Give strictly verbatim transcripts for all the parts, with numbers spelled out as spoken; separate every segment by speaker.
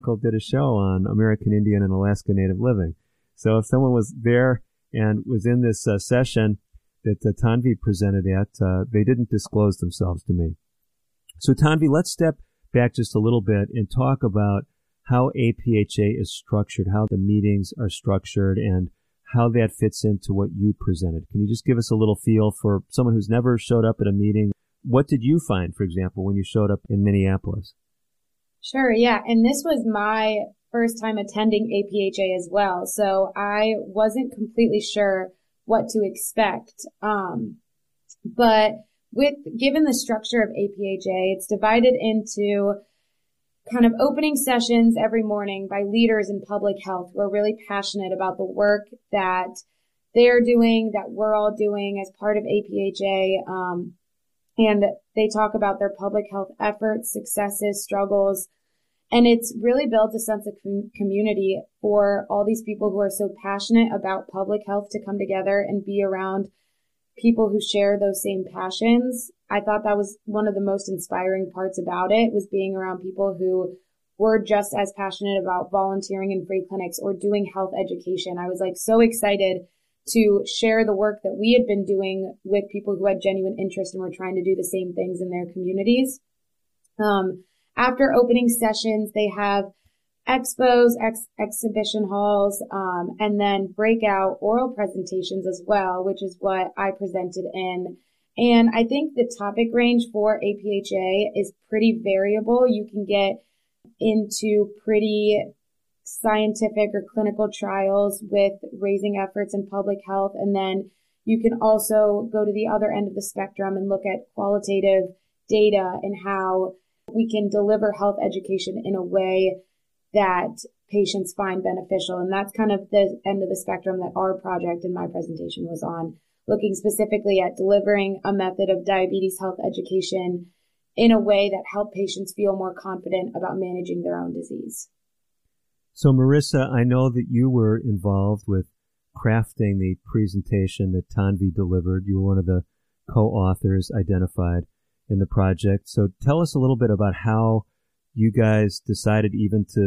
Speaker 1: did a show on American Indian and Alaska Native living. So if someone was there and was in this uh, session that uh, Tanvi presented at, uh, they didn't disclose themselves to me. So Tanvi, let's step back just a little bit and talk about how A P H A is structured, how the meetings are structured, and how that fits into what you presented. Can you just give us a little feel for someone who's never showed up at a meeting? What did you find, for example, when you showed up in Minneapolis?
Speaker 2: Sure, yeah. And this was my first time attending A P H A as well. So I wasn't completely sure what to expect. Um, but with given the structure of A P H A, it's divided into kind of opening sessions every morning by leaders in public health who are really passionate about the work that they're doing, that we're all doing as part of A P H A. Um, and they talk about their public health efforts, successes, struggles. And it's really built a sense of com- community for all these people who are so passionate about public health to come together and be around people who share those same passions. I thought that was one of the most inspiring parts about it, was being around people who were just as passionate about volunteering in free clinics or doing health education. I was like so excited to share the work that we had been doing with people who had genuine interest and were trying to do the same things in their communities. Um, after opening sessions, they have expos, ex- exhibition halls, um, and then breakout oral presentations as well, which is what I presented in. And I think the topic range for A P H A is pretty variable. You can get into pretty scientific or clinical trials with raising efforts in public health. And then you can also go to the other end of the spectrum and look at qualitative data and how we can deliver health education in a way that patients find beneficial. And that's kind of the end of the spectrum that our project and my presentation was on, looking specifically at delivering a method of diabetes health education in a way that helped patients feel more confident about managing their own disease.
Speaker 1: So Marissa, I know that you were involved with crafting the presentation that Tanvi delivered. You were one of the co-authors identified in the project. So tell us a little bit about how you guys decided even to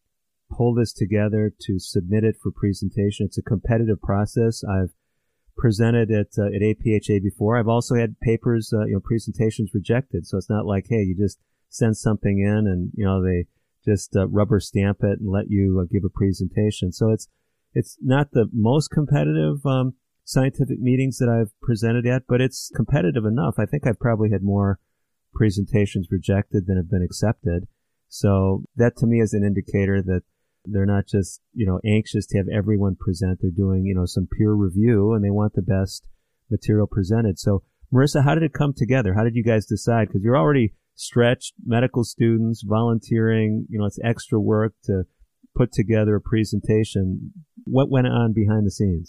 Speaker 1: pull this together to submit it for presentation. It's a competitive process. I've presented at uh, at A P H A before. I've also had papers, uh, you know, presentations rejected. So it's not like, hey, you just send something in and, you know, they just uh, rubber stamp it and let you uh, give a presentation. So it's it's not the most competitive um, scientific meetings that I've presented at, but it's competitive enough. I think I've probably had more presentations rejected than have been accepted. So that to me is an indicator that they're not just, you know, anxious to have everyone present. They're doing, you know, some peer review and they want the best material presented. So Marissa, how did it come together? How did you guys decide? Because you're already stretched, medical students, volunteering, you know, it's extra work to put together a presentation. What went on behind the scenes?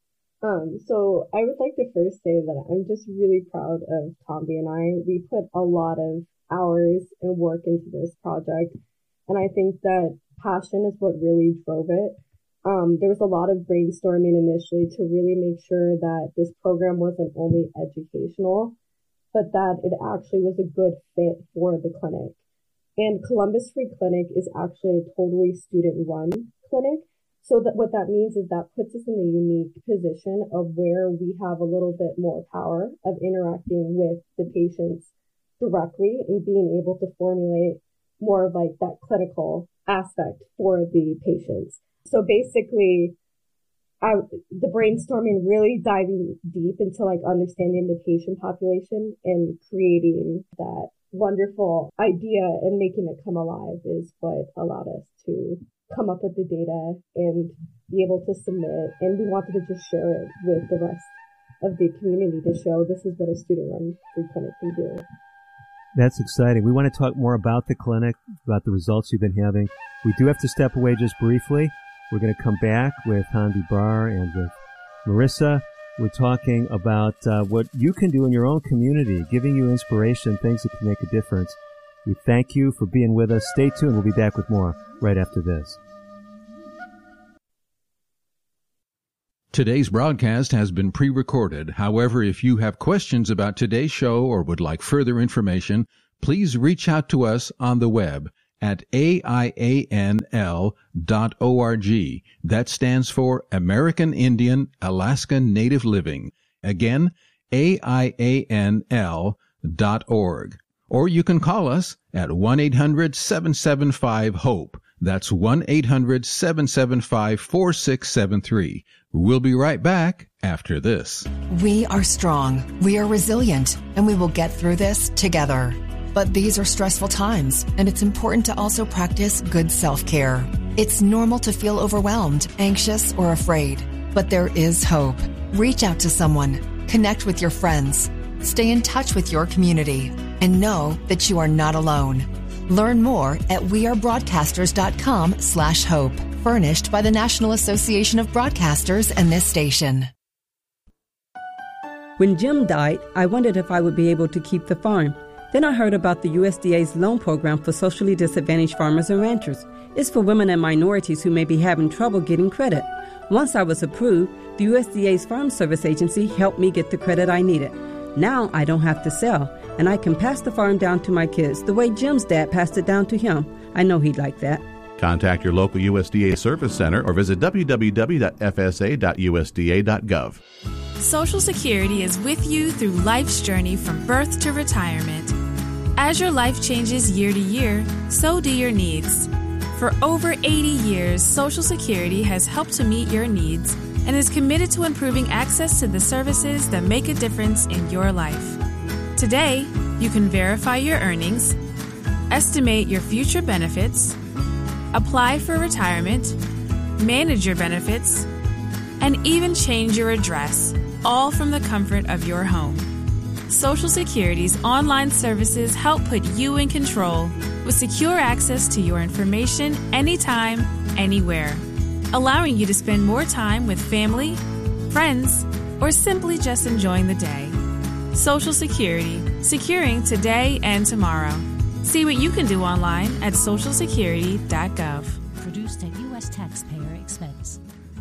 Speaker 3: Um, so I would like to first say that I'm just really proud of Tanvi and I. We put a lot of hours and work into this project. And I think that passion is what really drove it. Um, there was a lot of brainstorming initially to really make sure that this program wasn't only educational, but that it actually was a good fit for the clinic. And Columbus Free Clinic is actually a totally student-run clinic. So that what that means is that puts us in a unique position of where we have a little bit more power of interacting with the patients directly and being able to formulate more of like that clinical aspect for the patients. So basically, I, the brainstorming really diving deep into like understanding the patient population and creating that wonderful idea and making it come alive is what allowed us to come up with the data and be able to submit. And we wanted to just share it with the rest of the community to show this is what a student-run free clinic can do.
Speaker 1: That's exciting. We want to talk more about the clinic, about the results you've been having. We do have to step away just briefly. We're going to come back with Tanvi Brar and with Marissa. We're talking about uh, what you can do in your own community, giving you inspiration, things that can make a difference. We thank you for being with us. Stay tuned. We'll be back with more right after this.
Speaker 4: Today's broadcast has been pre-recorded. However, if you have questions about today's show or would like further information, please reach out to us on the web at A I A N L dot org. That stands for American Indian Alaska Native Living. Again, A I A N L dot org. Or you can call us at one eight hundred seven seven five HOPE. That's one eight hundred seven seven five four six seven three. We'll be right back after this.
Speaker 5: We are strong, we are resilient, and we will get through this together. But these are stressful times, and it's important to also practice good self-care. It's normal to feel overwhelmed, anxious, or afraid, but there is hope. Reach out to someone, connect with your friends, stay in touch with your community, and know that you are not alone. Learn more at wearebroadcasters.com slash hope. Furnished by the National Association of Broadcasters and this station.
Speaker 6: When Jim died, I wondered if I would be able to keep the farm. Then I heard about the U S D A's loan program for socially disadvantaged farmers and ranchers. It's for women and minorities who may be having trouble getting credit. Once I was approved, the U S D A's Farm Service Agency helped me get the credit I needed. Now I don't have to sell, and I can pass the farm down to my kids the way Jim's dad passed it down to him. I know he'd like that.
Speaker 7: Contact your local U S D A Service Center or visit w w w dot f s a dot u s d a dot gov.
Speaker 8: Social Security is with you through life's journey from birth to retirement. As your life changes year to year, so do your needs. For over eighty years, Social Security has helped to meet your needs and is committed to improving access to the services that make a difference in your life. Today, you can verify your earnings, estimate your future benefits, apply for retirement, manage your benefits, and even change your address, all from the comfort of your home. Social Security's online services help put you in control with secure access to your information anytime, anywhere, allowing you to spend more time with family, friends, or simply just enjoying the day. Social Security, securing today and tomorrow. See what you can do online at social security dot gov.
Speaker 9: Produced at U S taxpayer expense.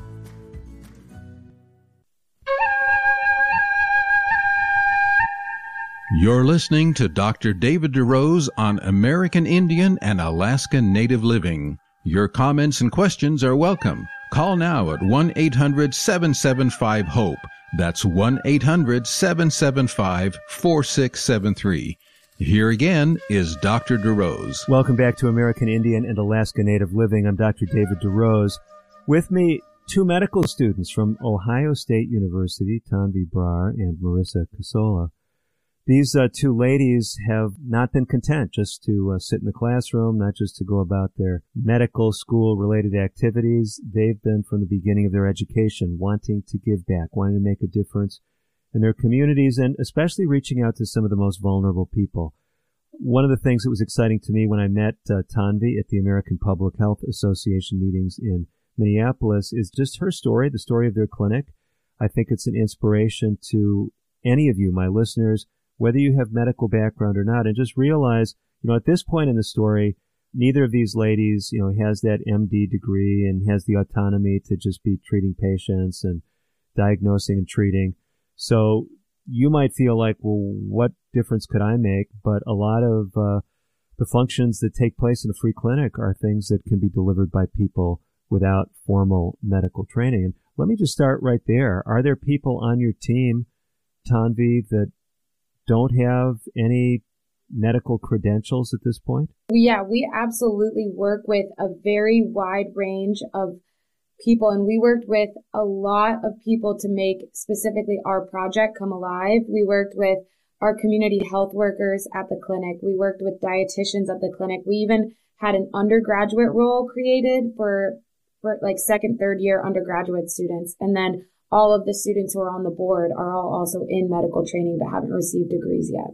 Speaker 4: You're listening to Doctor David DeRose on American Indian and Alaska Native Living. Your comments and questions are welcome. Call now at one eight hundred seven seven five HOPE. That's one eight hundred seven seven five four six seven three. Here again is Doctor DeRose.
Speaker 1: Welcome back to American Indian and Alaska Native Living. I'm Doctor David DeRose. With me, two medical students from Ohio State University, Tanvi Brar and Marissa Casola. These uh, two ladies have not been content just to uh, sit in the classroom, not just to go about their medical school-related activities. They've been, from the beginning of their education, wanting to give back, wanting to make a difference in their communities, and especially reaching out to some of the most vulnerable people. One of the things that was exciting to me when I met uh, Tanvi at the American Public Health Association meetings in Minneapolis is just her story, the story of their clinic. I think it's an inspiration to any of you, my listeners, whether you have medical background or not, and just realize, you know, at this point in the story, neither of these ladies, you know, has that M D degree and has the autonomy to just be treating patients and diagnosing and treating. So you might feel like, well, what difference could I make? But a lot of uh, the functions that take place in a free clinic are things that can be delivered by people without formal medical training. And let me just start right there. Are there people on your team, Tanvi, that don't have any medical credentials at this point?
Speaker 2: Yeah, we absolutely work with a very wide range of people, and we worked with a lot of people to make specifically our project come alive. We worked with our community health workers at the clinic. We worked with dietitians at the clinic. We even had an undergraduate role created for, for like second, third year undergraduate students. And then all of the students who are on the board are all also in medical training but haven't received degrees yet.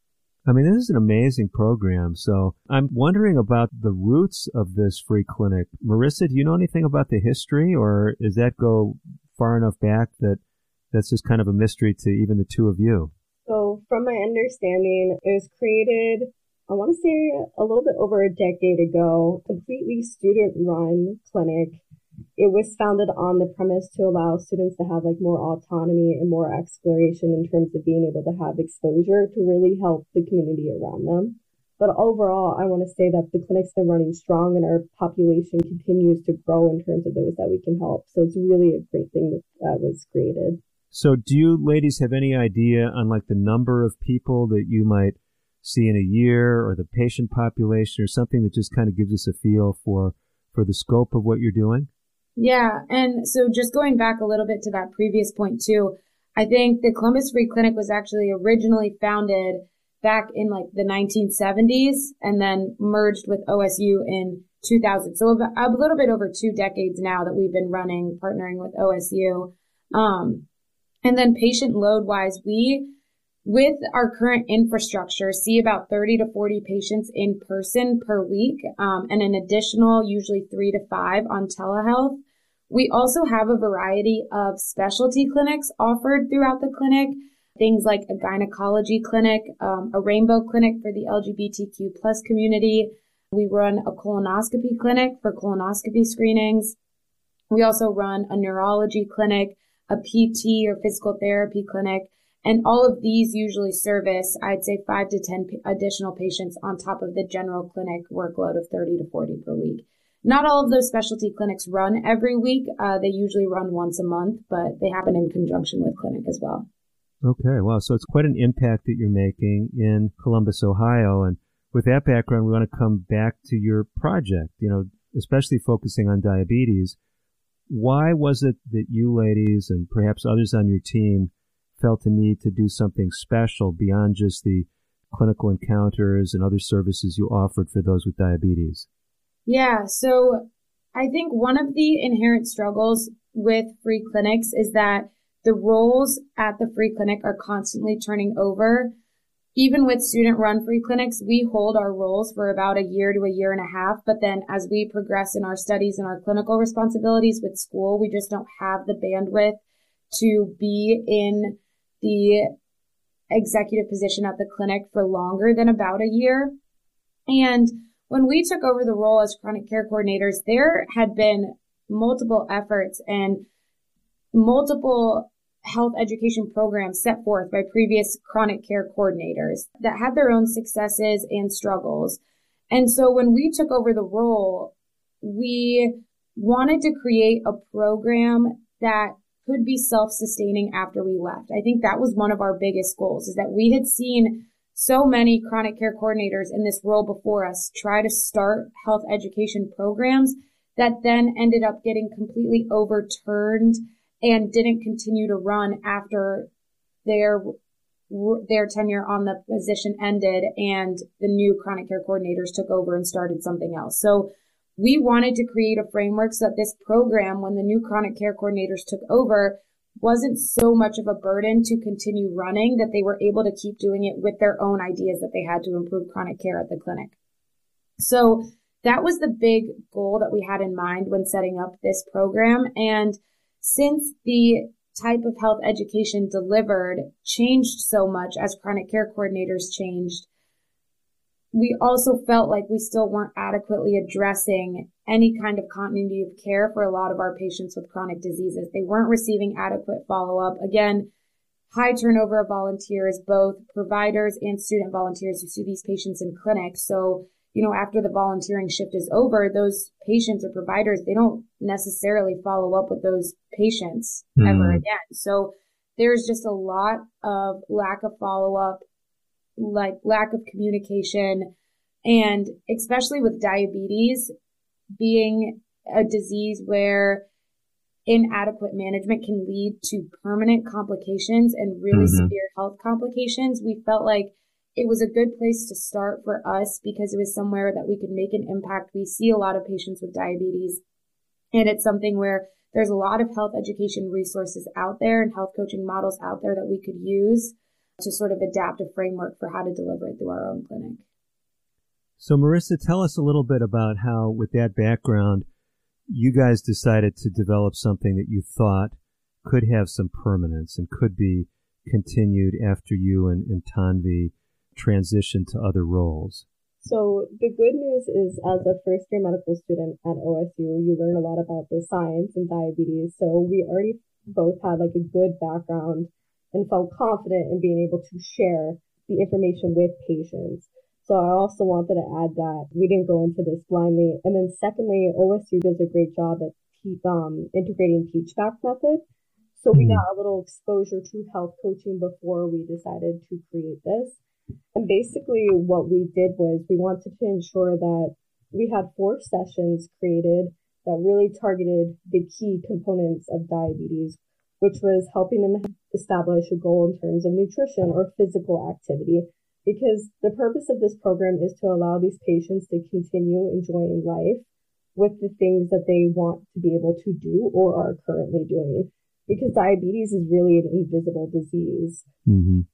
Speaker 1: I mean, this is an amazing program. So I'm wondering about the roots of this free clinic. Marissa, do you know anything about the history, or does that go far enough back that that's just kind of a mystery to even the two of you?
Speaker 3: So from my understanding, it was created, I want to say a little bit over a decade ago, completely student-run clinic. It was founded on the premise to allow students to have like more autonomy and more exploration in terms of being able to have exposure to really help the community around them. But overall, I want to say that the clinic's been running strong and our population continues to grow in terms of those that we can help. So it's really a great thing that, that was created.
Speaker 1: So do you ladies have any idea on like the number of people that you might see in a year, or the patient population, or something that just kind of gives us a feel for, for the scope of what you're doing?
Speaker 2: Yeah. And so just going back a little bit to that previous point too, I think the Columbus Free Clinic was actually originally founded back in like the nineteen seventies and then merged with O S U in two thousand. So about, a little bit over two decades now that we've been running, partnering with O S U. Um, and then patient load wise, we, with our current infrastructure, see about thirty to forty patients in person per week, um, and an additional usually three to five on telehealth. We also have a variety of specialty clinics offered throughout the clinic. Things like a gynecology clinic, um, a rainbow clinic for the L G B T Q plus community. We run a colonoscopy clinic for colonoscopy screenings. We also run a neurology clinic, a P T or physical therapy clinic, and all of these usually service, I'd say, five to ten p- additional patients on top of the general clinic workload of thirty to forty per week. Not all of those specialty clinics run every week. Uh, they usually run once a month, but they happen in conjunction with clinic as well.
Speaker 1: Okay, wow. So it's quite an impact that you're making in Columbus, Ohio. And with that background, we want to come back to your project, you know, especially focusing on diabetes. Why was it that you ladies and perhaps others on your team felt a need to do something special beyond just the clinical encounters and other services you offered for those with diabetes?
Speaker 2: Yeah, so I think one of the inherent struggles with free clinics is that the roles at the free clinic are constantly turning over. Even with student-run free clinics, we hold our roles for about a year to a year and a half. But then as we progress in our studies and our clinical responsibilities with school, we just don't have the bandwidth to be in the executive position at the clinic for longer than about a year. And when we took over the role as chronic care coordinators, there had been multiple efforts and multiple health education programs set forth by previous chronic care coordinators that had their own successes and struggles. And so when we took over the role, we wanted to create a program that could be self-sustaining after we left. I think that was one of our biggest goals, is that we had seen so many chronic care coordinators in this role before us try to start health education programs that then ended up getting completely overturned and didn't continue to run after their their tenure on the position ended and the new chronic care coordinators took over and started something else. So we wanted to create a framework so that this program, when the new chronic care coordinators took over, wasn't so much of a burden to continue running, that they were able to keep doing it with their own ideas that they had to improve chronic care at the clinic. So that was the big goal that we had in mind when setting up this program. And since the type of health education delivered changed so much as chronic care coordinators changed, we also felt like we still weren't adequately addressing any kind of continuity of care for a lot of our patients with chronic diseases. They weren't receiving adequate follow-up. Again, high turnover of volunteers, both providers and student volunteers who see these patients in clinic. So, you know, after the volunteering shift is over, those patients or providers, they don't necessarily follow up with those patients mm. ever again. So there's just a lot of lack of follow-up, like lack of communication, and especially with diabetes being a disease where inadequate management can lead to permanent complications and really mm-hmm. severe health complications. We felt like it was a good place to start for us because it was somewhere that we could make an impact. We see a lot of patients with diabetes, and it's something where there's a lot of health education resources out there and health coaching models out there that we could use to sort of adapt a framework for how to deliver it through our own clinic.
Speaker 1: So Marissa, tell us a little bit about how, with that background, you guys decided to develop something that you thought could have some permanence and could be continued after you and, and Tanvi transitioned to other roles.
Speaker 3: So the good news is, as a first-year medical student at O S U, you learn a lot about the science and diabetes. So we already both had like a good background and felt confident in being able to share the information with patients. So I also wanted to add that we didn't go into this blindly. And then secondly, O S U does a great job at um, integrating Teachback method. So we got a little exposure to health coaching before we decided to create this. And basically what we did was we wanted to ensure that we had four sessions created that really targeted the key components of diabetes, which was helping them establish a goal in terms of nutrition or physical activity. Because the purpose of this program is to allow these patients to continue enjoying life with the things that they want to be able to do or are currently doing. Because diabetes is really an invisible disease. Mm-hmm.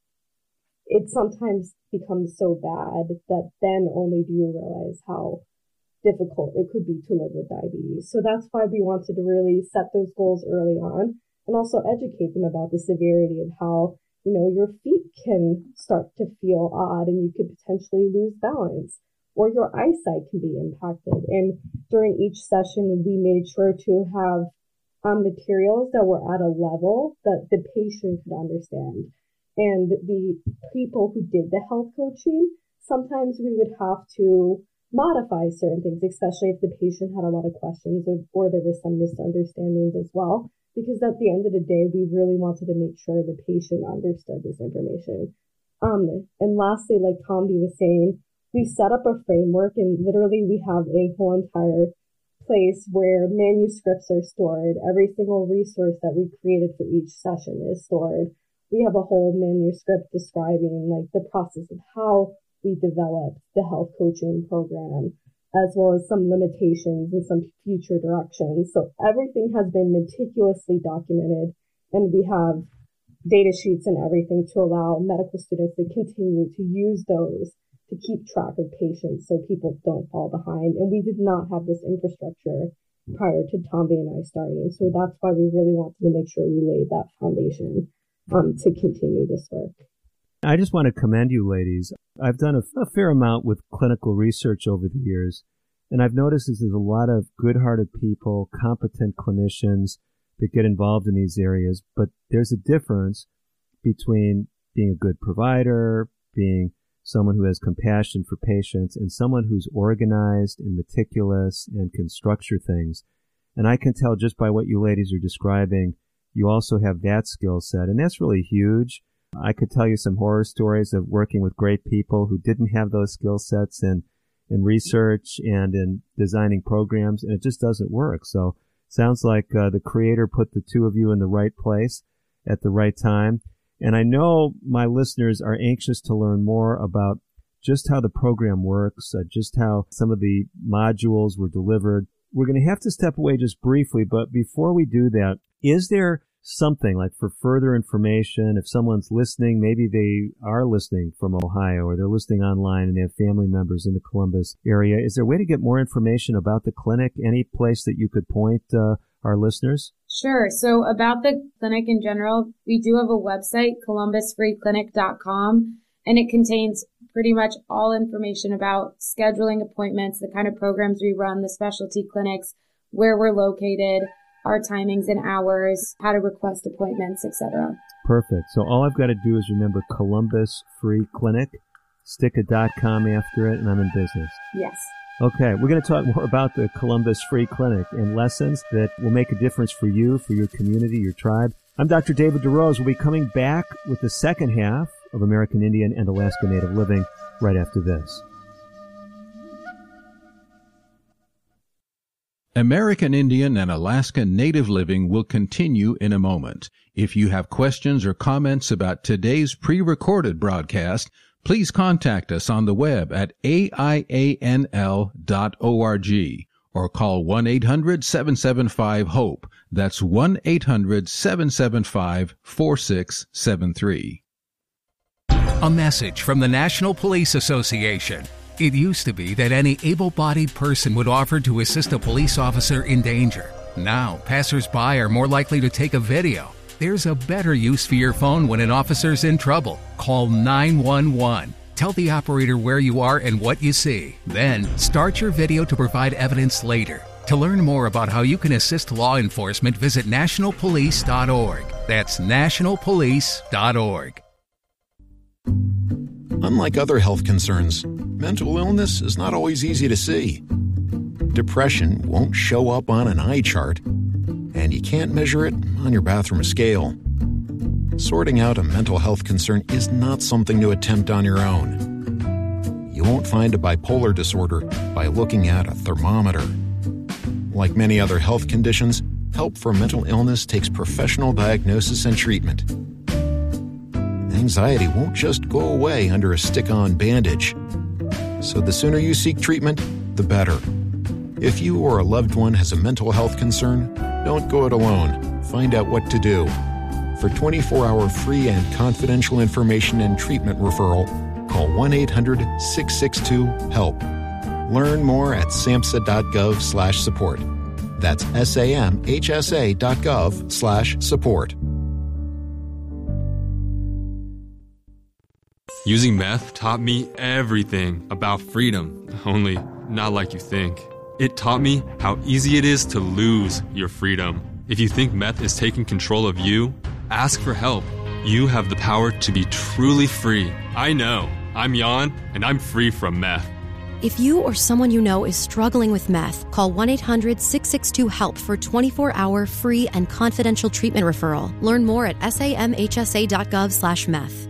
Speaker 3: It sometimes becomes so bad that then only do you realize how difficult it could be to live with diabetes. So that's why we wanted to really set those goals early on and also educate them about the severity of how, you know, your feet can start to feel odd and you could potentially lose balance, or your eyesight can be impacted. And during each session, we made sure to have um, materials that were at a level that the patient could understand. And the people who did the health coaching, sometimes we would have to modify certain things, especially if the patient had a lot of questions or, or there was some misunderstandings as well. Because at the end of the day, we really wanted to make sure the patient understood this information. Um, and lastly, like Tombi was saying, we set up a framework and literally we have a whole entire place where manuscripts are stored. Every single resource that we created for each session is stored. We have a whole manuscript describing like the process of how we developed the health coaching program, as well as some limitations and some future directions. So everything has been meticulously documented, and we have data sheets and everything to allow medical students to continue to use those to keep track of patients so people don't fall behind. And we did not have this infrastructure prior to Tombi and I starting. So that's why we really wanted to make sure we laid that foundation um, to continue this work.
Speaker 1: I just want to commend you, ladies. I've done a, a fair amount with clinical research over the years, and I've noticed that there's a lot of good-hearted people, competent clinicians that get involved in these areas, but there's a difference between being a good provider, being someone who has compassion for patients, and someone who's organized and meticulous and can structure things. And I can tell just by what you ladies are describing, you also have that skill set, and that's really huge. I could tell you some horror stories of working with great people who didn't have those skill sets in, in research and in designing programs, and it just doesn't work. So sounds like uh, the Creator put the two of you in the right place at the right time. And I know my listeners are anxious to learn more about just how the program works, uh, just how some of the modules were delivered. We're going to have to step away just briefly, but before we do that, is there something like for further information, if someone's listening, maybe they are listening from Ohio or they're listening online and they have family members in the Columbus area, is there a way to get more information about the clinic? Any place that you could point uh, our listeners?
Speaker 2: Sure. So about the clinic in general, we do have a website, columbus free clinic dot com, and it contains pretty much all information about scheduling appointments, the kind of programs we run, the specialty clinics, where we're located, our timings and hours, how to request appointments, et cetera.
Speaker 1: Perfect. So all I've got to do is remember Columbus Free Clinic, stick a dot com after it, and I'm in business.
Speaker 2: Yes.
Speaker 1: Okay, we're going to talk more about the Columbus Free Clinic and lessons that will make a difference for you, for your community, your tribe. I'm Doctor David DeRose. We'll be coming back with the second half of American Indian and Alaska Native Living right after this.
Speaker 4: American Indian and Alaska Native Living will continue in a moment. If you have questions or comments about today's pre-recorded broadcast, please contact us on the web at A I A N L dot org or call one eight hundred seven seven five HOPE. That's one eight hundred seven seven five four six seven three.
Speaker 10: A message from the National Police Association. It used to be that any able-bodied person would offer to assist a police officer in danger. Now, passers-by are more likely to take a video. There's a better use for your phone when an officer's in trouble. Call nine one one. Tell the operator where you are and what you see. Then, start your video to provide evidence later. To learn more about how you can assist law enforcement, visit national police dot org. That's national police dot org.
Speaker 11: Unlike other health concerns, mental illness is not always easy to see. Depression won't show up on an eye chart, and you can't measure it on your bathroom scale. Sorting out a mental health concern is not something to attempt on your own. You won't find a bipolar disorder by looking at a thermometer. Like many other health conditions, help for mental illness takes professional diagnosis and treatment. Anxiety won't just go away under a stick-on bandage. So the sooner you seek treatment, the better. If you or a loved one has a mental health concern, don't go it alone. Find out what to do. For twenty-four hour free and confidential information and treatment referral, call one eight hundred six six two HELP. Learn more at samhsa.gov slash support. That's S-A-M-H-S-A dot gov slash support.
Speaker 12: Using meth taught me everything about freedom, only not like you think. It taught me how easy it is to lose your freedom. If you think meth is taking control of you, ask for help. You have the power to be truly free. I know. I'm Jan, and I'm free from meth.
Speaker 13: If you or someone you know is struggling with meth, call one eight hundred six six two HELP for twenty-four hour free and confidential treatment referral. Learn more at samhsa.gov slash meth.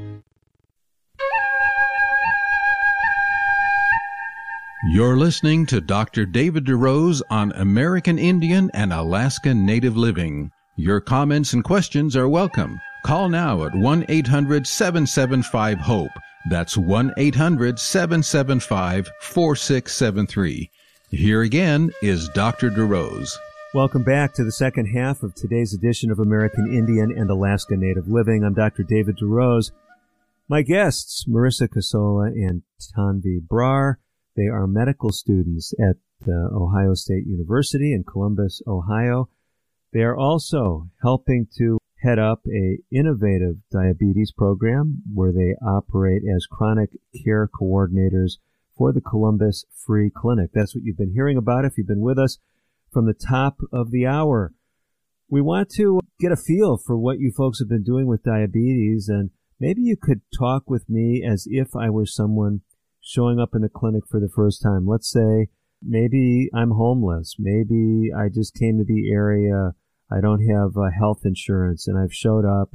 Speaker 4: You're listening to Doctor David DeRose on American Indian and Alaska Native Living. Your comments and questions are welcome. Call now at one eight hundred seven seven five HOPE. That's one eight hundred seven seven five four six seven three. Here again is Doctor DeRose.
Speaker 1: Welcome back to the second half of today's edition of American Indian and Alaska Native Living. I'm Doctor David DeRose. My guests, Marissa Casola and Tanvi Brar. They are medical students at uh, Ohio State University in Columbus, Ohio. They are also helping to head up a innovative diabetes program where they operate as chronic care coordinators for the Columbus Free Clinic. That's what you've been hearing about if you've been with us from the top of the hour. We want to get a feel for what you folks have been doing with diabetes, and maybe you could talk with me as if I were someone showing up in the clinic for the first time. Let's say maybe I'm homeless. Maybe I just came to the area. I don't have uh, health insurance, and I've showed up,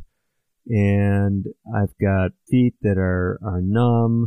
Speaker 1: and I've got feet that are, are numb.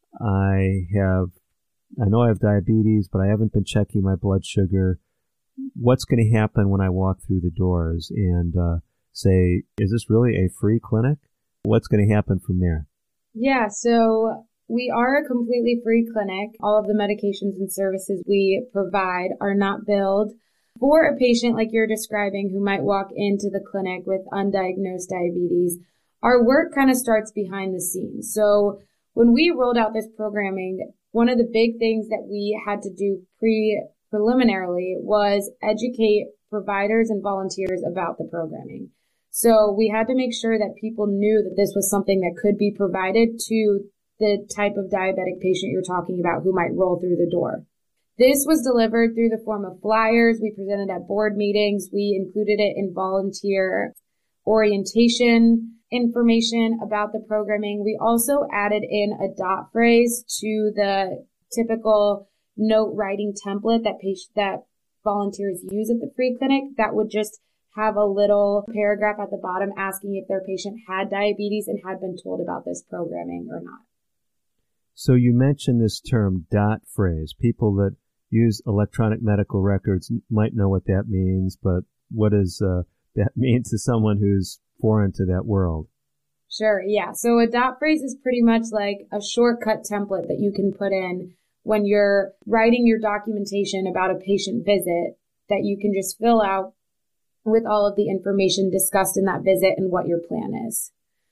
Speaker 1: I have, I know I have diabetes, but I haven't been checking my blood sugar. What's going to happen when I walk through the doors and uh, say, is this really a free clinic? What's going to happen from there?
Speaker 2: Yeah, so we are a completely free clinic. All of the medications and services we provide are not billed. For a patient like you're describing who might walk into the clinic with undiagnosed diabetes, our work kind of starts behind the scenes. So when we rolled out this programming, one of the big things that we had to do pre preliminarily was educate providers and volunteers about the programming. So we had to make sure that people knew that this was something that could be provided to the type of diabetic patient you're talking about who might roll through the door. This was delivered through the form of flyers. We presented at board meetings. We included it in volunteer orientation information about the programming. We also added in a dot phrase to the typical note writing template that patient, that volunteers use at the free clinic that would just have a little paragraph at the bottom asking if their patient had diabetes and had been told about this programming or not.
Speaker 1: So you mentioned this term dot phrase. People that use electronic medical records might know what that means, but what does uh, that mean to someone who's foreign to that world?
Speaker 2: Sure, yeah. So a dot phrase is pretty much like a shortcut template that you can put in when you're writing your documentation about a patient visit that you can just fill out with all of the information discussed in that visit and what your plan is.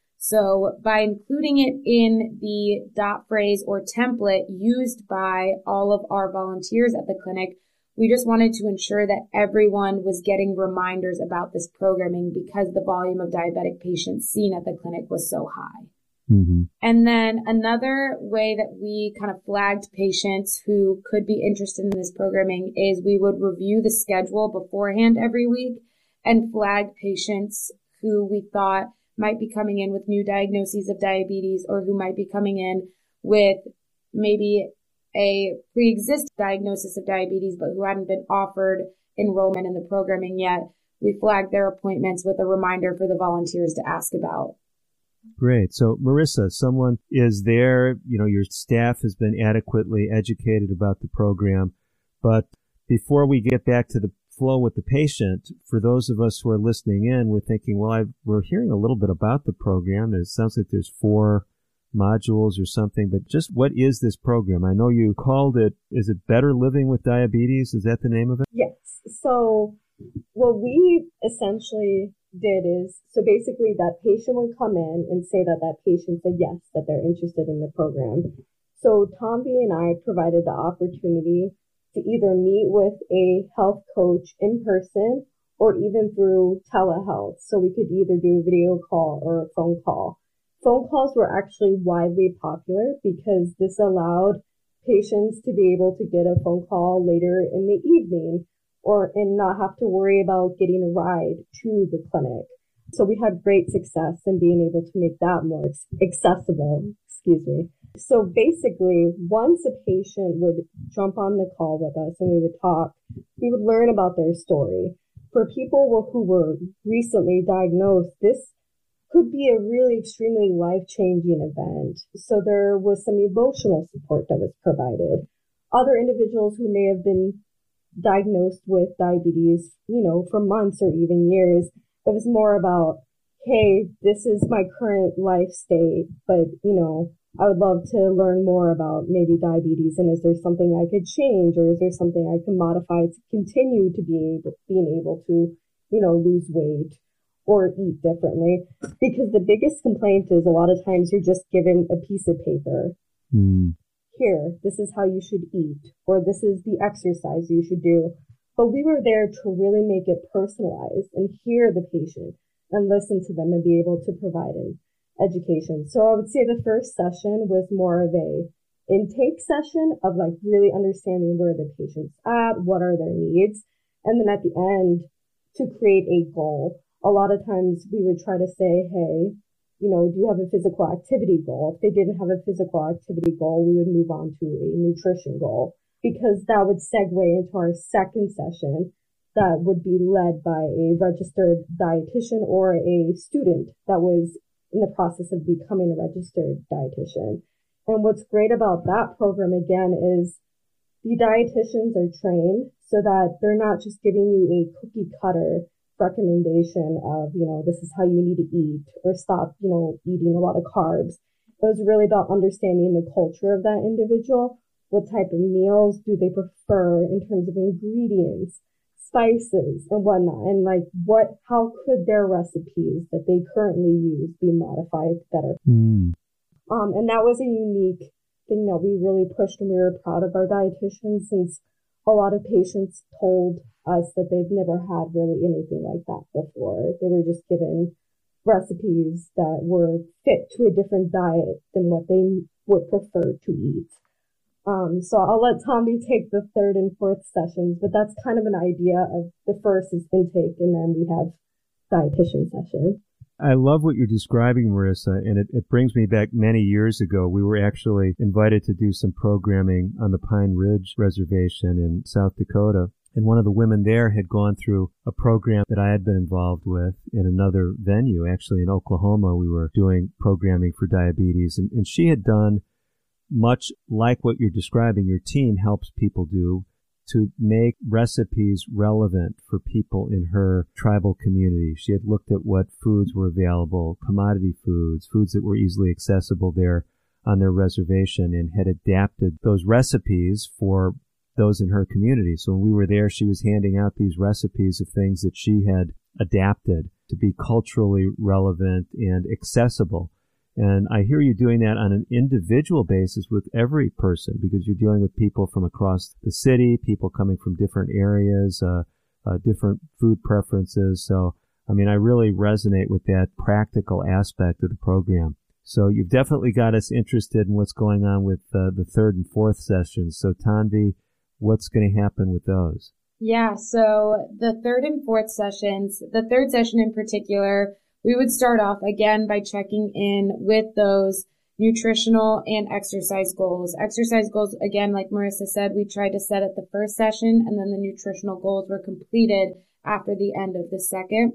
Speaker 2: So by including it in the dot phrase or template used by all of our volunteers at the clinic, we just wanted to ensure that everyone was getting reminders about this programming because the volume of diabetic patients seen at the clinic was so high.
Speaker 1: Mm-hmm.
Speaker 2: And then another way that we kind of flagged patients who could be interested in this programming is we would review the schedule beforehand every week and flag patients who we thought might be coming in with new diagnoses of diabetes or who might be coming in with maybe a pre-existing diagnosis of diabetes, but who hadn't been offered enrollment in the programming yet, we flagged their appointments with a reminder for the volunteers to ask about.
Speaker 1: Great. So, Marissa, someone is there, you know, your staff has been adequately educated about the program, but before we get back to the flow with the patient, for those of us who are listening in, we're thinking, well, I've, we're hearing a little bit about the program. It sounds like there's four modules or something, but just what is this program? I know you called it, is it Better Living with Diabetes? Is that the name of it?
Speaker 3: Yes. So what we essentially did is, so basically that patient would come in and say that that patient said yes, that they're interested in the program. So Tomby and I provided the opportunity to either meet with a health coach in person or even through telehealth. So we could either do a video call or a phone call. Phone calls were actually widely popular because this allowed patients to be able to get a phone call later in the evening or and not have to worry about getting a ride to the clinic. So we had great success in being able to make that more accessible, excuse me. So basically, once a patient would jump on the call with us and we would talk, we would learn about their story. For people who were recently diagnosed, this could be a really extremely life-changing event. So there was some emotional support that was provided. Other individuals who may have been diagnosed with diabetes, you know, for months or even years, it was more about, hey, this is my current life state, but, you know, I would love to learn more about maybe diabetes, and is there something I could change, or is there something I can modify to continue to be able, being able to, you know, lose weight or eat differently? Because the biggest complaint is a lot of times you're just given a piece of paper.
Speaker 1: Mm.
Speaker 3: Here, this is how you should eat, or this is the exercise you should do. But we were there to really make it personalized and hear the patient and listen to them and be able to provide an education. So I would say the first session was more of a intake session of like really understanding where the patient's at, what are their needs, and then at the end to create a goal. A lot of times we would try to say, hey, you know, do you have a physical activity goal? If they didn't have a physical activity goal, we would move on to a nutrition goal, because that would segue into our second session that would be led by a registered dietitian or a student that was in the process of becoming a registered dietitian. And what's great about that program, again, is the dietitians are trained so that they're not just giving you a cookie cutter recommendation of, you know, this is how you need to eat, or stop, you know, eating a lot of carbs. It was really about understanding the culture of that individual. What type of meals do they prefer in terms of ingredients, spices, and whatnot? And like, what, how could their recipes that they currently use be modified better?
Speaker 1: Mm.
Speaker 3: Um, and that was a unique thing that we really pushed, and we were proud of our dietitians, since a lot of patients told us that they've never had really anything like that before. They were just given recipes that were fit to a different diet than what they would prefer to eat. Um, so I'll let Tommy take the third and fourth sessions, but that's kind of an idea of the first is intake, and then we have dietitian session.
Speaker 1: I love what you're describing, Marissa, and it, it brings me back many years ago. We were actually invited to do some programming on the Pine Ridge Reservation in South Dakota. And one of the women there had gone through a program that I had been involved with in another venue. Actually, in Oklahoma, we were doing programming for diabetes. And, and she had done much like what you're describing, your team helps people do, to make recipes relevant for people in her tribal community. She had looked at what foods were available, commodity foods, foods that were easily accessible there on their reservation, and had adapted those recipes for those in her community. So when we were there, she was handing out these recipes of things that she had adapted to be culturally relevant and accessible. And I hear you doing that on an individual basis with every person, because you're dealing with people from across the city, people coming from different areas, uh, uh, different food preferences. So, I mean, I really resonate with that practical aspect of the program. So you've definitely got us interested in what's going on with uh, the third and fourth sessions. So Tanvi, what's going to happen with those?
Speaker 2: Yeah, so the third and fourth sessions, the third session in particular, we would start off again by checking in with those nutritional and exercise goals. Exercise goals, again, like Marissa said, we tried to set at the first session, and then the nutritional goals were completed after the end of the second.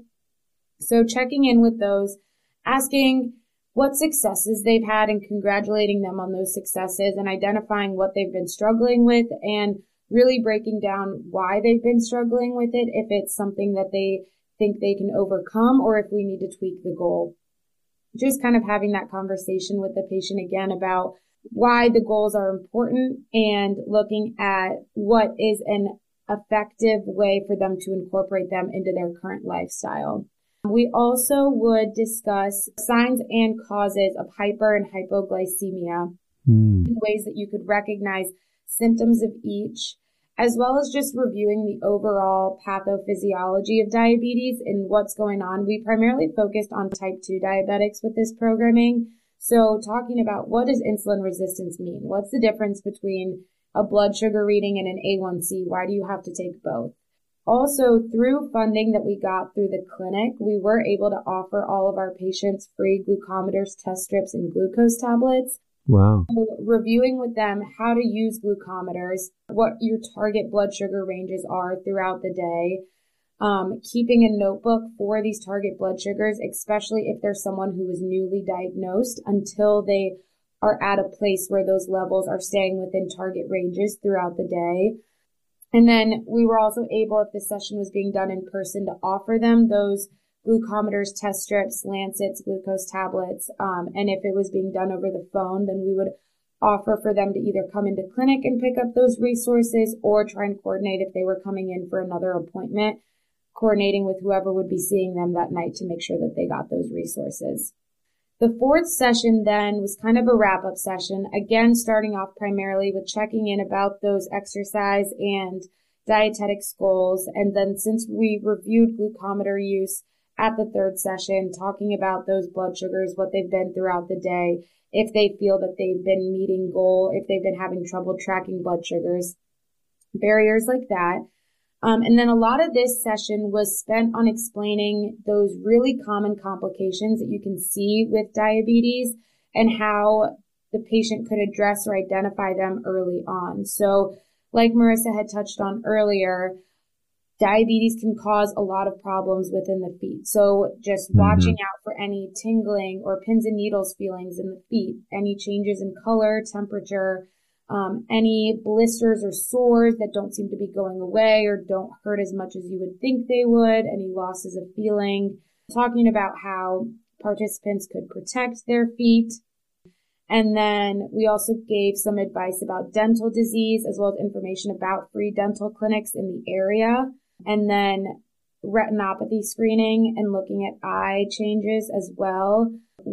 Speaker 2: So checking in with those, asking what successes they've had and congratulating them on those successes, and identifying what they've been struggling with, and really breaking down why they've been struggling with it, if it's something that they think they can overcome or if we need to tweak the goal. Just kind of having that conversation with the patient again about why the goals are important and looking at what is an effective way for them to incorporate them into their current lifestyle. We also would discuss signs and causes of hyper and hypoglycemia, mm. ways that you could recognize symptoms of each, as well as just reviewing the overall pathophysiology of diabetes and what's going on. We primarily focused on type two diabetics with this programming. So talking about what does insulin resistance mean? What's the difference between a blood sugar reading and an A one C? Why do you have to take both? Also, through funding that we got through the clinic, we were able to offer all of our patients free glucometers, test strips, and glucose tablets.
Speaker 1: Wow.
Speaker 2: So reviewing with them how to use glucometers, what your target blood sugar ranges are throughout the day, um, keeping a notebook for these target blood sugars, especially if there's someone who is newly diagnosed, until they are at a place where those levels are staying within target ranges throughout the day. And then we were also able, if the session was being done in person, to offer them those glucometers, test strips, lancets, glucose tablets. Um, and if it was being done over the phone, then we would offer for them to either come into clinic and pick up those resources or try and coordinate if they were coming in for another appointment, coordinating with whoever would be seeing them that night to make sure that they got those resources. The fourth session then was kind of a wrap-up session, again starting off primarily with checking in about those exercise and dietetics goals. And then since we reviewed glucometer use at the third session, talking about those blood sugars, what they've been throughout the day, if they feel that they've been meeting goal, if they've been having trouble tracking blood sugars, barriers like that. Um, and then a lot of this session was spent on explaining those really common complications that you can see with diabetes and how the patient could address or identify them early on. So like Marissa had touched on earlier, diabetes can cause a lot of problems within the feet. So just mm-hmm. watching out for any tingling or pins and needles feelings in the feet, any changes in color, temperature, Um, any blisters or sores that don't seem to be going away or don't hurt as much as you would think they would, any losses of feeling, talking about how participants could protect their feet. And then we also gave some advice about dental disease as well as information about free dental clinics in the area. And then retinopathy screening and looking at eye changes as well.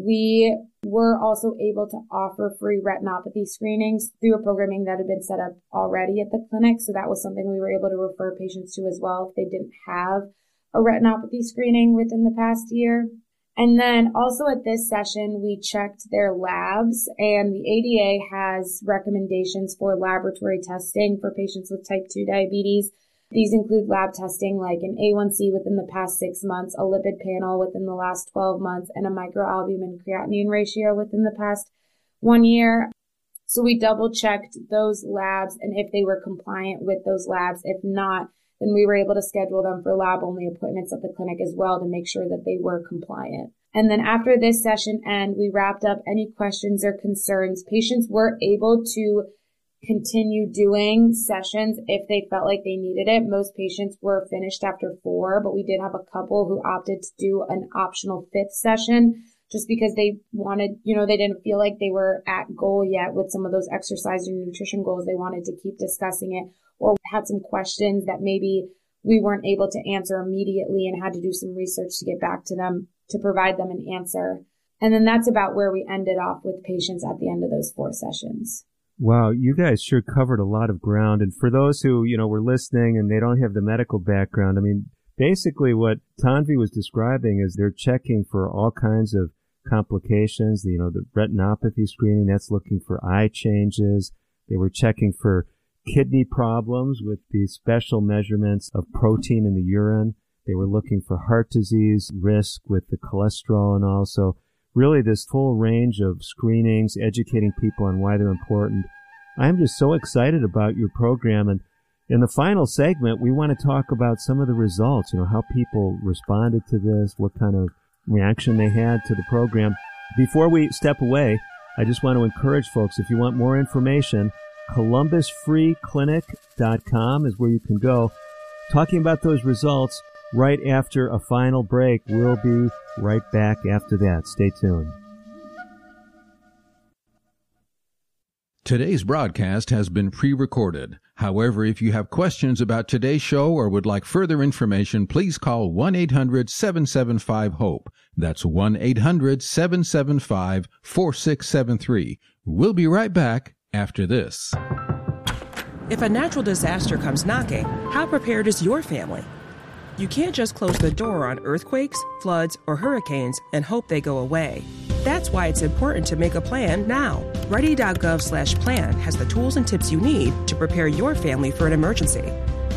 Speaker 2: We were also able to offer free retinopathy screenings through a programming that had been set up already at the clinic. So that was something we were able to refer patients to as well if they didn't have a retinopathy screening within the past year. And then also at this session, we checked their labs, and the A D A has recommendations for laboratory testing for patients with type two diabetes. These include lab testing like an A one C within the past six months, a lipid panel within the last twelve months, and a microalbumin creatinine ratio within the past one year. So we double checked those labs and if they were compliant with those labs. If not, then we were able to schedule them for lab only appointments at the clinic as well to make sure that they were compliant. And then after this session end, we wrapped up any questions or concerns. Patients were able to continue doing sessions if they felt like they needed it. Most patients were finished after four, but we did have a couple who opted to do an optional fifth session just because they wanted, you know, they didn't feel like they were at goal yet with some of those exercise and nutrition goals. They wanted to keep discussing it or had some questions that maybe we weren't able to answer immediately and had to do some research to get back to them to provide them an answer. And then that's about where we ended off with patients at the end of those four sessions.
Speaker 1: Wow, you guys sure covered a lot of ground. And for those who, you know, were listening and they don't have the medical background, I mean, basically what Tanvi was describing is they're checking for all kinds of complications. You know, the retinopathy screening, that's looking for eye changes. They were checking for kidney problems with these special measurements of protein in the urine. They were looking for heart disease risk with the cholesterol and all. So really this full range of screenings, educating people on why they're important. I'm just so excited about your program. And in the final segment, we want to talk about some of the results, you know, how people responded to this, what kind of reaction they had to the program. Before we step away, I just want to encourage folks, if you want more information, columbus free clinic dot com is where you can go. Talking about those results right after a final break. We'll be right back after that. Stay tuned.
Speaker 4: Today's broadcast has been pre-recorded. However, if you have questions about today's show or would like further information, please call one eight hundred seven seven five HOPE. That's one eight hundred seven seven five four six seven three. We'll be right back after this.
Speaker 14: If a natural disaster comes knocking, how prepared is your family? You can't just close the door on earthquakes, floods, or hurricanes and hope they go away. That's why it's important to make a plan now. Ready.gov slash plan has the tools and tips you need to prepare your family for an emergency.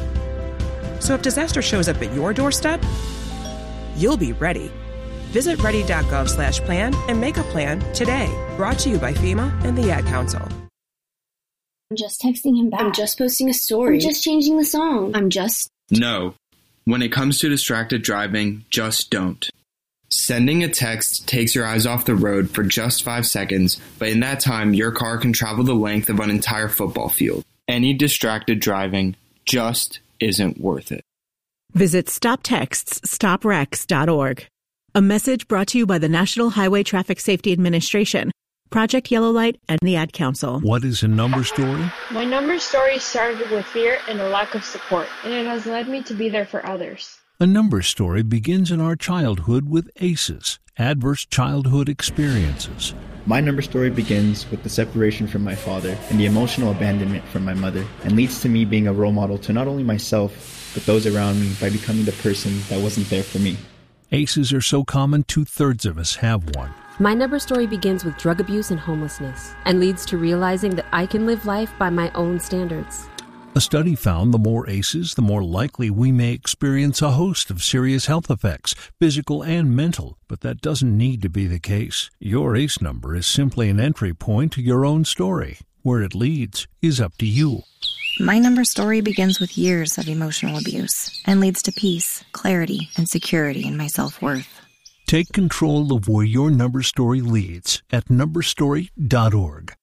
Speaker 14: So if disaster shows up at your doorstep, you'll be ready. Visit ready.gov slash plan and make a plan today. Brought to you by FEMA and the Ad Council.
Speaker 15: I'm just texting him back. I'm just posting a story. I'm just changing the song. I'm just...
Speaker 16: No. When it comes to distracted driving, just don't. Sending a text takes your eyes off the road for just five seconds, but in that time, your car can travel the length of an entire football field. Any distracted driving just isn't worth it.
Speaker 17: Visit stop texts stop wrecks dot org. A message brought to you by the National Highway Traffic Safety Administration, Project Yellow Light, and the Ad Council.
Speaker 18: What is a number story?
Speaker 19: My number story started with fear and a lack of support, and it has led me to be there for others.
Speaker 18: A number story begins in our childhood with A C Es, adverse childhood experiences.
Speaker 20: My number story begins with the separation from my father and the emotional abandonment from my mother, and leads to me being a role model to not only myself, but those around me by becoming the person that wasn't there for me.
Speaker 18: A C Es are so common, two-thirds of us have one.
Speaker 21: My number story begins with drug abuse and homelessness, and leads to realizing that I can live life by my own standards.
Speaker 18: A study found the more A C Es, the more likely we may experience a host of serious health effects, physical and mental, but that doesn't need to be the case. Your A C E number is simply an entry point to your own story. Where it leads is up to you.
Speaker 22: My number story begins with years of emotional abuse and leads to peace, clarity, and security in my self-worth.
Speaker 18: Take control of where your number story leads at number story dot org.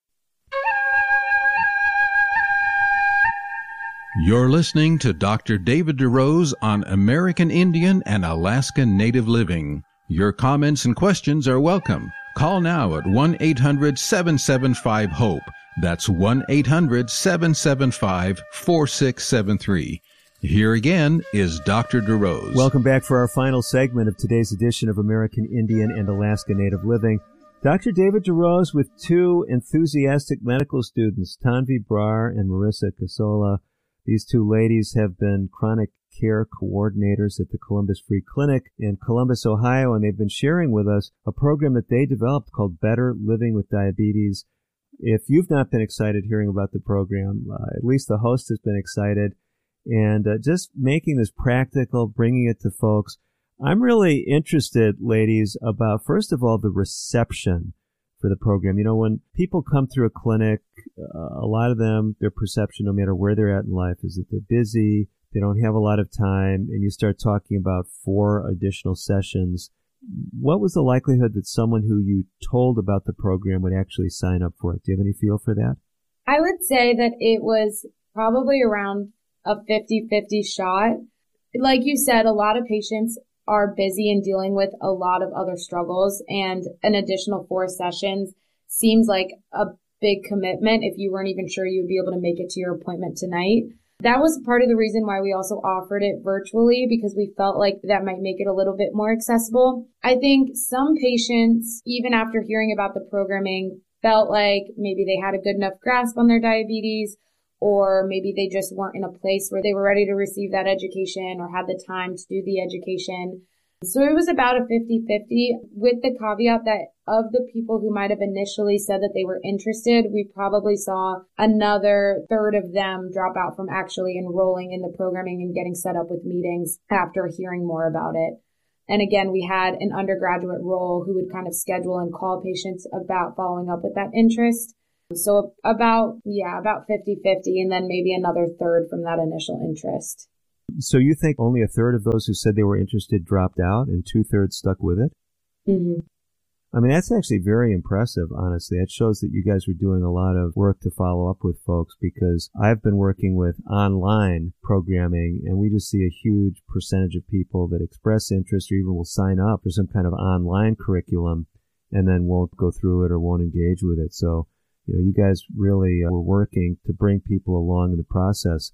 Speaker 4: You're listening to Doctor David DeRose on American Indian and Alaska Native Living. Your comments and questions are welcome. Call now at one eight hundred seven seven five HOPE. That's one eight hundred seven seven five four six seven three. Here again is Doctor DeRose.
Speaker 1: Welcome back for our final segment of today's edition of American Indian and Alaska Native Living. Doctor David DeRose with two enthusiastic medical students, Tanvi Brar and Marissa Casola. These two ladies have been chronic care coordinators at the Columbus Free Clinic in Columbus, Ohio, and they've been sharing with us a program that they developed called Better Living with Diabetes. If you've not been excited hearing about the program, uh, at least the host has been excited. And uh, just making this practical, bringing it to folks. I'm really interested, ladies, about, first of all, the reception for the program. You know, when people come through a clinic, uh, a lot of them, their perception, no matter where they're at in life, is that they're busy, they don't have a lot of time, and you start talking about four additional sessions. What was the likelihood that someone who you told about the program would actually sign up for it? Do you have any feel for that?
Speaker 2: I would say that it was probably around a fifty-fifty shot. Like you said, a lot of patients are busy and dealing with a lot of other struggles, and an additional four sessions seems like a big commitment if you weren't even sure you would be able to make it to your appointment tonight. That was part of the reason why we also offered it virtually, because we felt like that might make it a little bit more accessible. I think some patients, even after hearing about the programming, felt like maybe they had a good enough grasp on their diabetes, or maybe they just weren't in a place where they were ready to receive that education or had the time to do the education. So it was about a fifty-fifty, with the caveat that of the people who might have initially said that they were interested, we probably saw another third of them drop out from actually enrolling in the programming and getting set up with meetings after hearing more about it. And again, we had an undergraduate role who would kind of schedule and call patients about following up with that interest. So about, yeah, about fifty-fifty, and then maybe another third from that initial interest.
Speaker 1: So you think only a third of those who said they were interested dropped out and two-thirds stuck with it?
Speaker 2: Mm-hmm.
Speaker 1: I mean, that's actually very impressive, honestly. It shows that you guys were doing a lot of work to follow up with folks, because I've been working with online programming, and we just see a huge percentage of people that express interest or even will sign up for some kind of online curriculum and then won't go through it or won't engage with it. So, you know, you guys really uh, were working to bring people along in the process.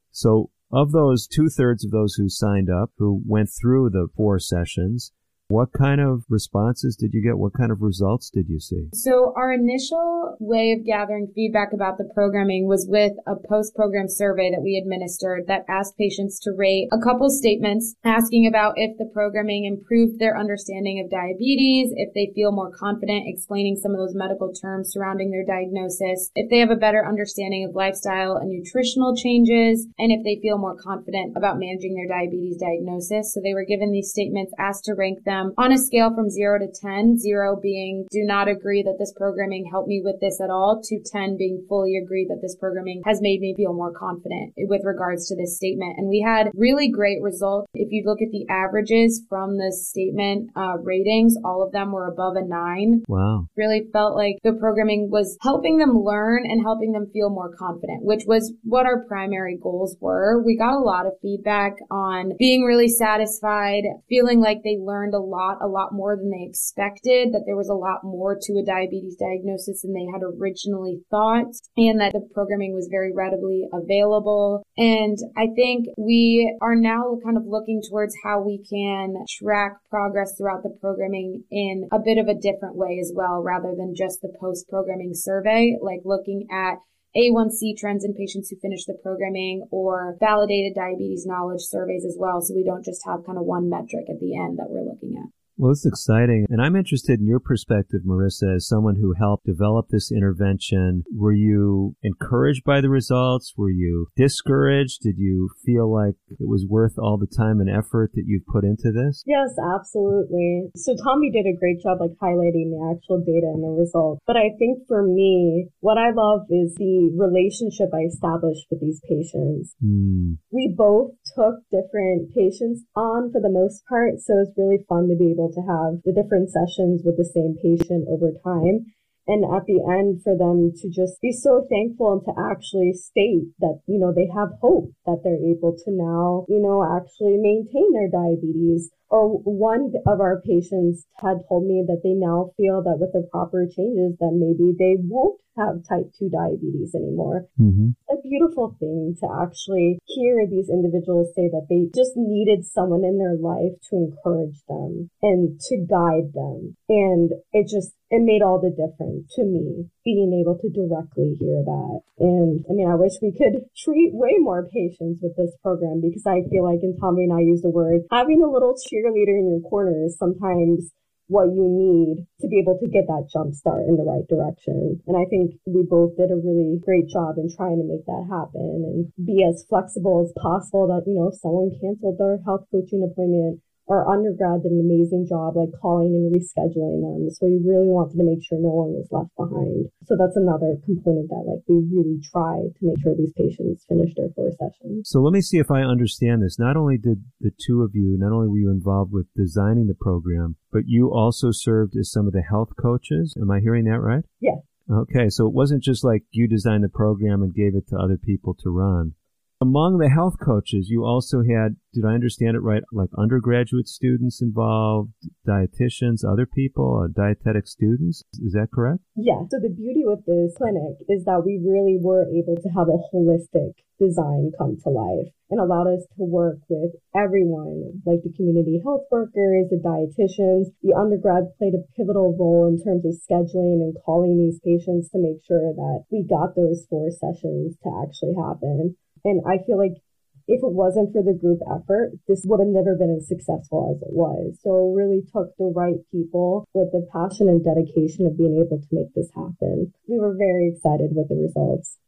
Speaker 1: So of those two-thirds of those who signed up, who went through the four sessions, what kind of responses did you get? What kind of results did you see?
Speaker 2: So our initial way of gathering feedback about the programming was with a post-program survey that we administered that asked patients to rate a couple statements asking about if the programming improved their understanding of diabetes, if they feel more confident explaining some of those medical terms surrounding their diagnosis, if they have a better understanding of lifestyle and nutritional changes, and if they feel more confident about managing their diabetes diagnosis. So they were given these statements, asked to rank them on a scale from zero to ten, zero being do not agree that this programming helped me with this at all, to ten being fully agree that this programming has made me feel more confident with regards to this statement. And we had really great results. If you look at the averages from the statement uh, ratings, all of them were above a nine.
Speaker 1: Wow.
Speaker 2: Really felt like the programming was helping them learn and helping them feel more confident, which was what our primary goals were. We got a lot of feedback on being really satisfied, feeling like they learned a lot, a lot more than they expected, that there was a lot more to a diabetes diagnosis than they had originally thought, and that the programming was very readily available. And I think we are now kind of looking towards how we can track progress throughout the programming in a bit of a different way as well, rather than just the post-programming survey, like looking at A one C trends in patients who finish the programming or validated diabetes knowledge surveys as well. So we don't just have kind of one metric at the end that we're looking at.
Speaker 1: Well, it's exciting. And I'm interested in your perspective, Marissa, as someone who helped develop this intervention. Were you encouraged by the results? Were you discouraged? Did you feel like it was worth all the time and effort that you've put into this?
Speaker 3: Yes, absolutely. So Tommy did a great job like highlighting the actual data and the results. But I think for me, what I love is the relationship I established with these patients.
Speaker 1: Mm.
Speaker 3: We both took different patients on for the most part, so it's really fun to be able to have the different sessions with the same patient over time. And at the end, for them to just be so thankful and to actually state that, you know, they have hope that they're able to now, you know, actually maintain their diabetes. Or one of our patients had told me that they now feel that with the proper changes, that maybe they won't have type two diabetes anymore.
Speaker 1: Mm-hmm.
Speaker 3: A beautiful thing to actually hear these individuals say that they just needed someone in their life to encourage them and to guide them. And it just, it made all the difference to me, being able to directly hear that. And I mean, I wish we could treat way more patients with this program, because I feel like, and Tommy and I use the word, having a little cheerleader in your corner is sometimes what you need to be able to get that jump start in the right direction. And I think we both did a really great job in trying to make that happen and be as flexible as possible that, you know, if someone canceled their health coaching appointment, our undergrad did an amazing job like calling and rescheduling them. So we really wanted to make sure no one was left behind. So that's another component that like we really tried to make sure these patients finished their four sessions.
Speaker 1: So let me see if I understand this. Not only did the two of you, not only were you involved with designing the program, but you also served as some of the health coaches. Am I hearing that right?
Speaker 3: Yes.
Speaker 1: Okay, so it wasn't just like you designed the program and gave it to other people to run. Among the health coaches, you also had, did I understand it right, like undergraduate students involved, dietitians, other people, uh, dietetic students? Is that correct?
Speaker 3: Yeah. So the beauty with this clinic is that we really were able to have a holistic design come to life and allowed us to work with everyone, like the community health workers, the dietitians. The undergrad played a pivotal role in terms of scheduling and calling these patients to make sure that we got those four sessions to actually happen. And I feel like if it wasn't for the group effort, this would have never been as successful as it was. So it really took the right people with the passion and dedication of being able to make this happen. We were very excited with the results.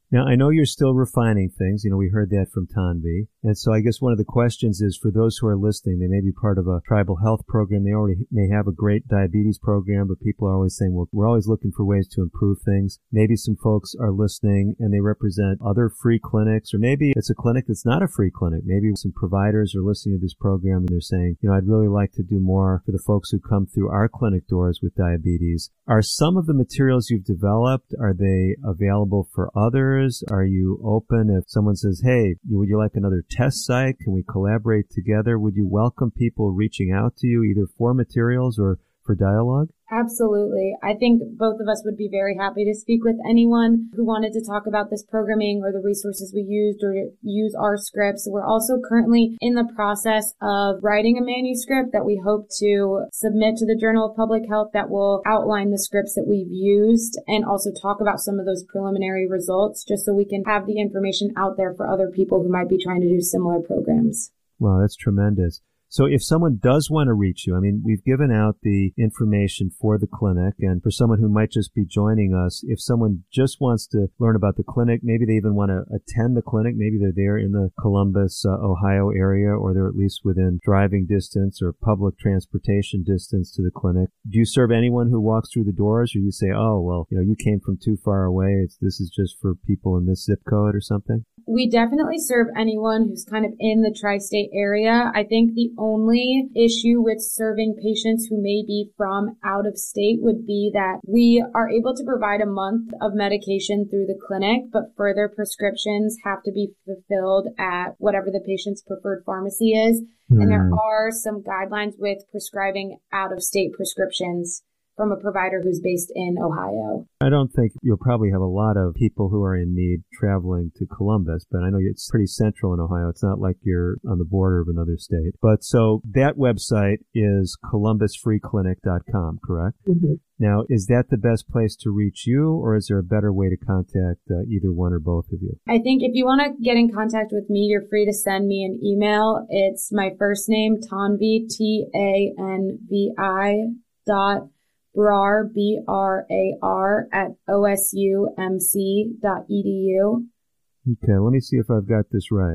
Speaker 1: Now, I know you're still refining things. You know, we heard that from Tanvi. And so I guess one of the questions is for those who are listening, they may be part of a tribal health program. They already may have a great diabetes program, but people are always saying, well, we're always looking for ways to improve things. Maybe some folks are listening and they represent other free clinics, or maybe it's a clinic that's not a free clinic. Maybe some providers are listening to this program and they're saying, you know, I'd really like to do more for the folks who come through our clinic doors with diabetes. Are some of the materials you've developed, are they available for others? Are you open if someone says, hey, would you like another test site? Can we collaborate together? Would you welcome people reaching out to you either for materials or for dialogue?
Speaker 2: Absolutely. I think both of us would be very happy to speak with anyone who wanted to talk about this programming or the resources we used or use our scripts. We're also currently in the process of writing a manuscript that we hope to submit to the Journal of Public Health that will outline the scripts that we've used and also talk about some of those preliminary results just so we can have the information out there for other people who might be trying to do similar programs.
Speaker 1: Wow, that's tremendous. So if someone does want to reach you, I mean, we've given out the information for the clinic, and for someone who might just be joining us, if someone just wants to learn about the clinic, maybe they even want to attend the clinic, maybe they're there in the Columbus, uh, Ohio area, or they're at least within driving distance or public transportation distance to the clinic. Do you serve anyone who walks through the doors, or you say, oh, well, you know, you came from too far away, it's, this is just for people in this zip code or something?
Speaker 2: We definitely serve anyone who's kind of in the tri-state area. I think the only issue with serving patients who may be from out of state would be that we are able to provide a month of medication through the clinic, but further prescriptions have to be fulfilled at whatever the patient's preferred pharmacy is. Mm. And there are some guidelines with prescribing out of state prescriptions from a provider who's based in Ohio.
Speaker 1: I don't think you'll probably have a lot of people who are in need traveling to Columbus, but I know it's pretty central in Ohio. It's not like you're on the border of another state. But so that website is columbus free clinic dot com, correct? Mm-hmm. Now, is that the best place to reach you, or is there a better way to contact uh, either one or both of you?
Speaker 2: I think if you want to get in contact with me, you're free to send me an email. It's my first name, Tanvi, T A N V I dot Brar, B R A R, at O S U M C dot E D U.
Speaker 1: Okay, let me see if I've got this right.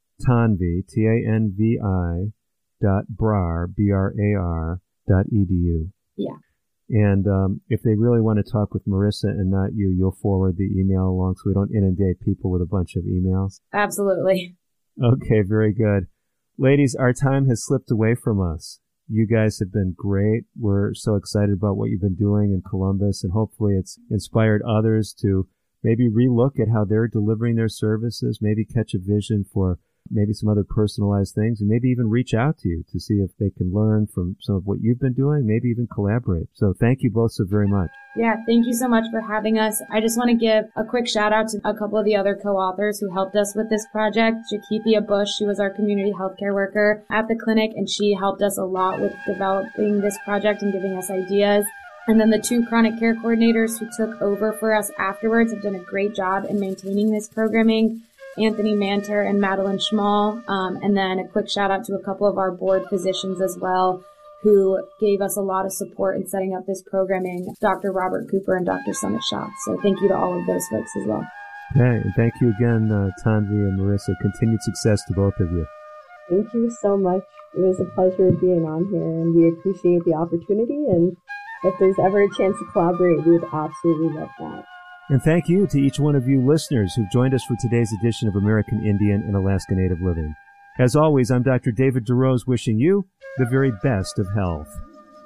Speaker 1: Tanvi, T A N V I, dot Brar, B R A R, dot E D U.
Speaker 2: Yeah.
Speaker 1: And um, if they really want to talk with Marissa and not you, you'll forward the email along so we don't inundate people with a bunch of emails?
Speaker 2: Absolutely.
Speaker 1: Okay, very good. Ladies, our time has slipped away from us. You guys have been great. We're so excited about what you've been doing in Columbus, and hopefully it's inspired others to maybe relook at how they're delivering their services, maybe catch a vision for maybe some other personalized things, and maybe even reach out to you to see if they can learn from some of what you've been doing, maybe even collaborate. So thank you both so very much.
Speaker 2: Yeah, thank you so much for having us. I just want to give a quick shout out to a couple of the other co-authors who helped us with this project. Jakithia Bush, she was our community healthcare worker at the clinic, and she helped us a lot with developing this project and giving us ideas. And then the two chronic care coordinators who took over for us afterwards have done a great job in maintaining this programming. Anthony Manter and Madeline Schmall. Um, and then a quick shout out to a couple of our board physicians as well, who gave us a lot of support in setting up this programming, Doctor Robert Cooper and Doctor Summit Shah. So thank you to all of those folks as well.
Speaker 1: Okay, and thank you again, uh, Tanvi and Marissa. Continued success to both of you.
Speaker 3: Thank you so much. It was a pleasure being on here, and we appreciate the opportunity. And if there's ever a chance to collaborate, we would absolutely love that.
Speaker 1: And thank you to each one of you listeners who've joined us for today's edition of American Indian and Alaska Native Living. As always, I'm Doctor David DeRose wishing you the very best of health.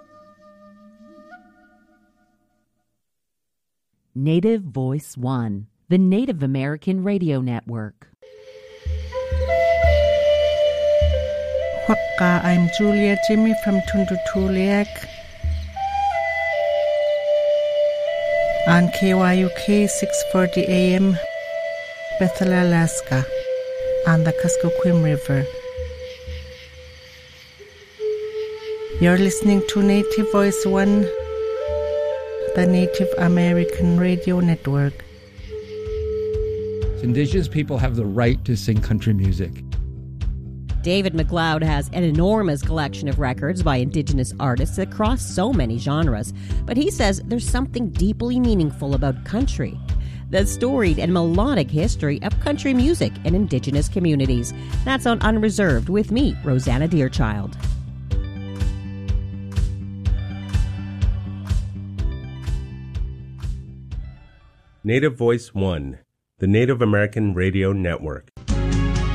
Speaker 5: Native Voice One, the Native American Radio Network.
Speaker 6: Waka, I'm Julia Jimmy from Tundutuliak. On K Y U K six forty A M, Bethel, Alaska, on the Kuskokwim River. You're listening to Native Voice One, the Native American Radio Network.
Speaker 23: Indigenous people have the right to sing country music.
Speaker 24: David McLeod has an enormous collection of records by Indigenous artists across so many genres, but he says there's something deeply meaningful about country. the storied and melodic history of country music and indigenous communities. That's on Unreserved with me, Rosanna Deerchild.
Speaker 7: Native Voice One, the Native American Radio Network.